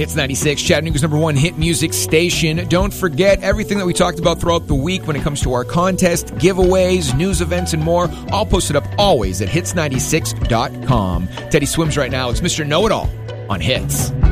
Hits 96, Chattanooga's #1 hit music station. Don't forget everything that we talked about throughout the week when it comes to our contest, giveaways, news events, and more. All posted up always at hits96.com. Teddy swims right now. It's Mr. Know-It-All on Hits.